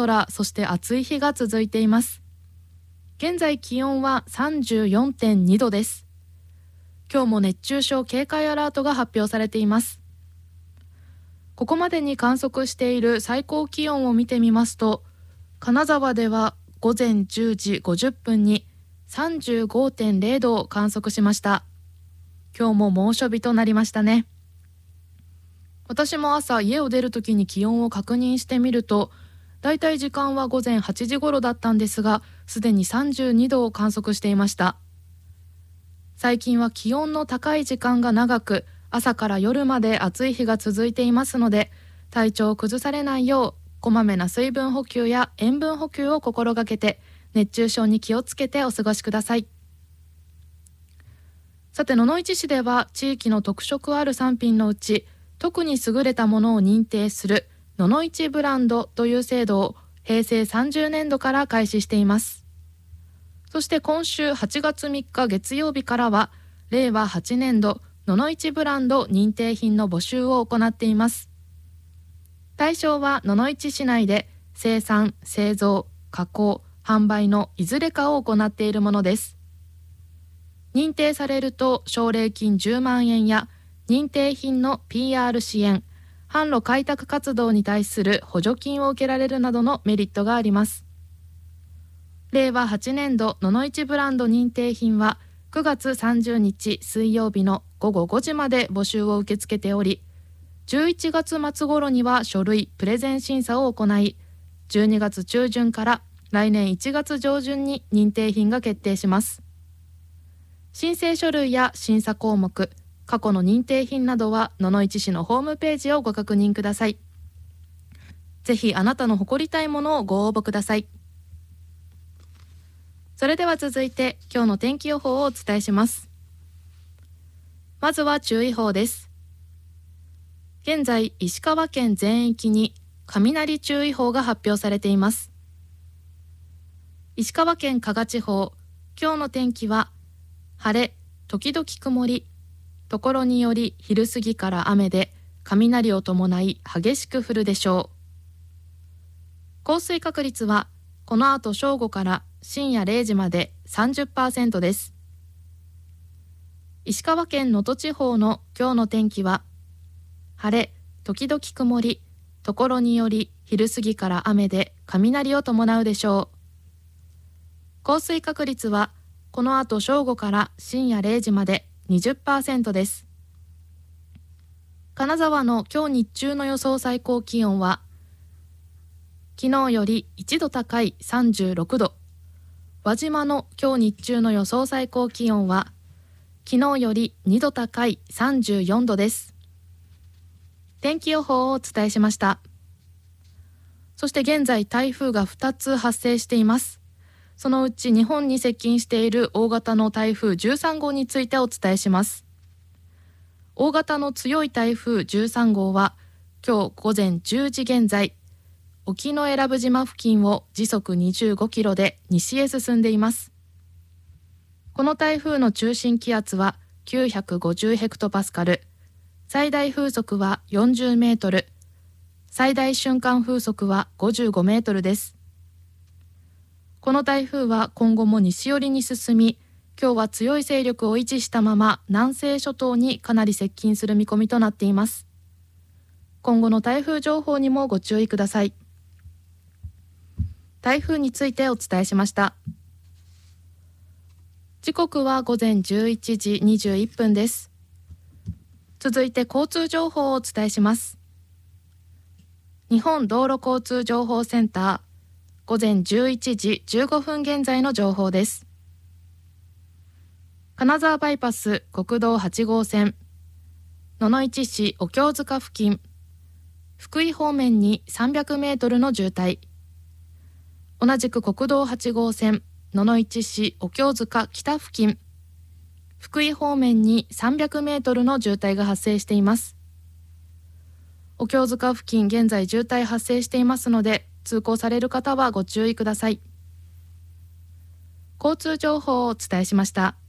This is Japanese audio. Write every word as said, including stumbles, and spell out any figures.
空、そして暑い日が続いています。現在気温は さんじゅうよんてんに 度です。今日も熱中症警戒アラートが発表されています。ここまでに観測している最高気温を見てみますと、金沢では午前じゅうじごじゅっぷんに さんじゅうごてんれい 度を観測しました。今日も猛暑日となりましたね。私も朝家を出るときに気温を確認してみると、だいたい時間は午前はちじ頃だったんですが、すでにさんじゅうにどを観測していました。最近は気温の高い時間が長く、朝から夜まで暑い日が続いていますので、体調を崩されないようこまめな水分補給や塩分補給を心がけて、熱中症に気をつけてお過ごしください。さて、野々市市では地域の特色ある産品のうち特に優れたものを認定する野々市ブランドという制度をへいせいさんじゅうねんどから開始しています。そして今週はちがつみっか月曜日からはれいわはちねんど野々市ブランド認定品の募集を行っています。対象は野々市市内で生産、製造、加工、販売のいずれかを行っているものです。認定されると奨励金じゅうまんえんや認定品の ピーアール 支援、販路開拓活動に対する補助金を受けられるなどのメリットがあります。れいわはちねんど野々市ブランド認定品はくがつさんじゅうにち水曜日のごごごじまで募集を受け付けており、じゅういちがつまつ頃には書類プレゼン審査を行い、じゅうにがつちゅうじゅんから来年いちがつ上旬に認定品が決定します。申請書類や審査項目、過去の認定品などは野々市市のホームページをご確認ください。ぜひあなたの誇りたいものをご応募ください。それでは続いて今日の天気予報をお伝えします。まずは注意報です。現在、石川県全域に雷注意報が発表されています。石川県加賀地方、今日の天気は晴れ、時々曇り、ところにより昼過ぎから雨で雷を伴い激しく降るでしょう。降水確率はこの後正午から深夜れいじまで さんじゅっパーセント です。石川県能登地方の今日の天気は晴れ、時々曇り、ところにより昼過ぎから雨で雷を伴うでしょう。降水確率はこの後正午から深夜れいじまで にじゅっパーセント です。金沢の今日日中の予想最高気温は昨日よりいちど高いさんじゅうろくど、輪島の今日日中の予想最高気温は昨日よりにど高いさんじゅうよんどです。天気予報をお伝えしました。そして現在台風がふたつ発生しています。そのうち日本に接近している大型の台風じゅうさんごうについてお伝えします。大型の強い台風じゅうさんごうは今日午前じゅうじ現在、沖永良部島付近を時速にじゅうごキロで西へ進んでいます。この台風の中心気圧はきゅうひゃくごじゅうヘクトパスカル、最大風速はよんじゅうメートル、最大瞬間風速はごじゅうごメートルです。この台風は今後も西寄りに進み、今日は強い勢力を維持したまま南西諸島にかなり接近する見込みとなっています。今後の台風情報にもご注意ください。台風についてお伝えしました。時刻は午前じゅういちじにじゅういっぷんです。続いて交通情報をお伝えします。日本道路交通情報センター、午前じゅういちじじゅうごふん現在の情報です。金沢バイパス国道はちごうせん、野々市市お経塚付近、福井方面にさんびゃくメートルの渋滞。同じく国道はちごうせん、野々市市お経塚北付近、福井方面にさんびゃくメートルの渋滞が発生しています。お経塚付近現在渋滞発生していますので、通行される方はご注意ください。交通情報をお伝えしました。